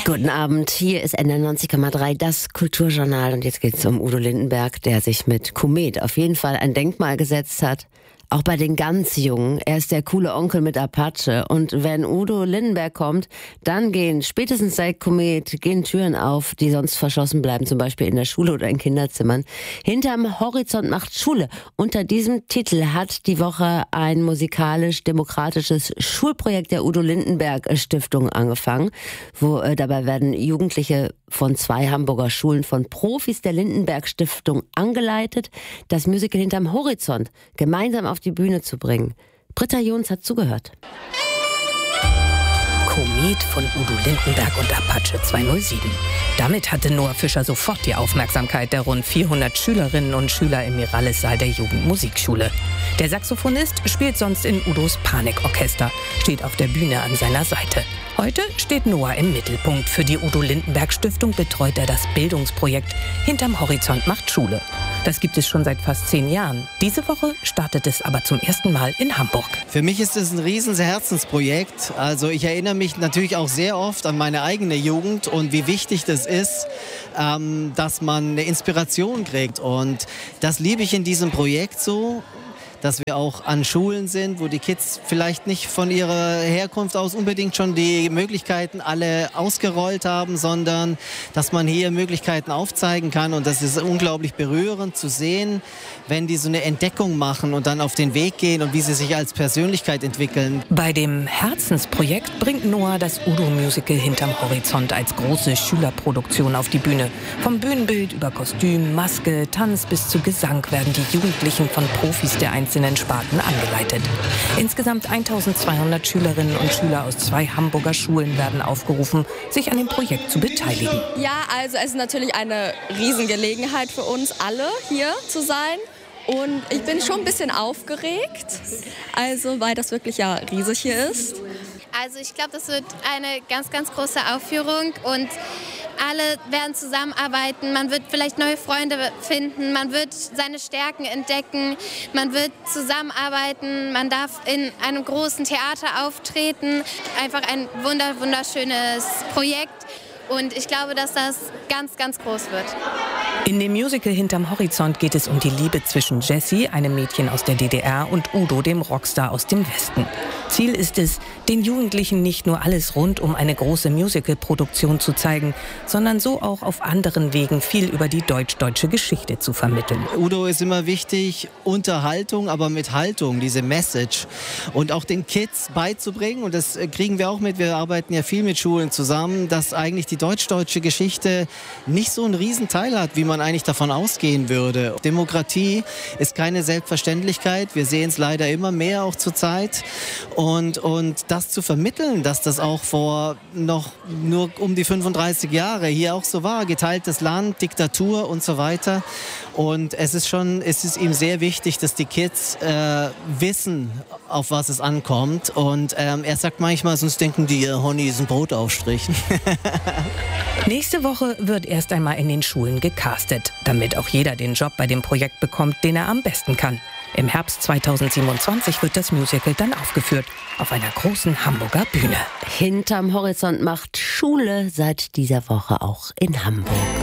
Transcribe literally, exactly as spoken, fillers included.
Guten Abend, hier ist N neunzig Komma drei, das Kulturjournal. Und jetzt geht es um Udo Lindenberg, der sich mit Komet auf jeden Fall ein Denkmal gesetzt hat. Auch bei den ganz Jungen. Er ist der coole Onkel mit Apache. Und wenn Udo Lindenberg kommt, dann gehen spätestens seit Komet gehen Türen auf, die sonst verschlossen bleiben, zum Beispiel in der Schule oder in Kinderzimmern. Hinterm Horizont macht Schule. Unter diesem Titel hat die Woche ein musikalisch-demokratisches Schulprojekt der Udo Lindenberg Stiftung angefangen. Wo äh, dabei werden Jugendliche von zwei Hamburger Schulen von Profis der Lindenberg Stiftung angeleitet, das Musical Hinterm Horizont gemeinsam auf die Bühne zu bringen. Britta Jons hat zugehört. Komet von Udo Lindenberg und Apache zweihundertsieben. Damit hatte Noah Fischer sofort die Aufmerksamkeit der rund vierhundert Schülerinnen und Schüler im Miralles-Saal der Jugendmusikschule. Der Saxophonist spielt sonst in Udos Panikorchester, steht auf der Bühne an seiner Seite. Heute steht Noah im Mittelpunkt. Für die Udo Lindenberg Stiftung betreut er das Bildungsprojekt Hinterm Horizont macht Schule. Das gibt es schon seit fast zehn Jahren. Diese Woche startet es aber zum ersten Mal in Hamburg. Für mich ist es ein riesen Herzensprojekt. Also ich erinnere mich natürlich auch sehr oft an meine eigene Jugend und wie wichtig das ist, ähm, dass man eine Inspiration kriegt. Und das liebe ich in diesem Projekt so, dass wir auch an Schulen sind, wo die Kids vielleicht nicht von ihrer Herkunft aus unbedingt schon die Möglichkeiten alle ausgerollt haben, sondern dass man hier Möglichkeiten aufzeigen kann. Und das ist unglaublich berührend zu sehen, wenn die so eine Entdeckung machen und dann auf den Weg gehen und wie sie sich als Persönlichkeit entwickeln. Bei dem Herzensprojekt bringt Noah das Udo-Musical Hinterm Horizont als große Schülerproduktion auf die Bühne. Vom Bühnenbild über Kostüm, Maske, Tanz bis zu Gesang werden die Jugendlichen von Profis der einzelnen Sparten angeleitet. Insgesamt eintausendzweihundert Schülerinnen und Schüler aus zwei Hamburger Schulen werden aufgerufen, sich an dem Projekt zu beteiligen. Ja, also es ist natürlich eine Riesengelegenheit für uns alle, hier zu sein. Und ich bin schon ein bisschen aufgeregt, also weil das wirklich ja riesig hier ist. Also ich glaube, das wird eine ganz, ganz große Aufführung und alle werden zusammenarbeiten. Man wird vielleicht neue Freunde finden, man wird seine Stärken entdecken, man wird zusammenarbeiten, man darf in einem großen Theater auftreten. Einfach ein wunder, wunderschönes Projekt. Und ich glaube, dass das ganz, ganz groß wird. In dem Musical Hinterm Horizont geht es um die Liebe zwischen Jessie, einem Mädchen aus der D D R, und Udo, dem Rockstar aus dem Westen. Ziel ist es, den Jugendlichen nicht nur alles rund um eine große Musicalproduktion zu zeigen, sondern so auch auf anderen Wegen viel über die deutsch-deutsche Geschichte zu vermitteln. Udo ist immer wichtig, Unterhaltung, aber mit Haltung, diese Message. Und auch den Kids beizubringen, und das kriegen wir auch mit, wir arbeiten ja viel mit Schulen zusammen, dass eigentlich die deutsch-deutsche Geschichte nicht so einen Riesenteil hat, wie man eigentlich davon ausgehen würde. Demokratie ist keine Selbstverständlichkeit. Wir sehen es leider immer mehr auch zur Zeit. Und, und das zu vermitteln, dass das auch vor noch nur um die fünfunddreißig Jahre hier auch so war. Geteiltes Land, Diktatur und so weiter. Und es ist schon, es ist ihm sehr wichtig, dass die Kids äh, wissen, auf was es ankommt. Und ähm, er sagt manchmal, sonst denken die, Honey ist ein Brotaufstrich. Nächste Woche wird erst einmal in den Schulen gecastet, damit auch jeder den Job bei dem Projekt bekommt, den er am besten kann. Im Herbst zweitausendsiebenundzwanzig wird das Musical dann aufgeführt, auf einer großen Hamburger Bühne. Hinterm Horizont macht Schule seit dieser Woche auch in Hamburg.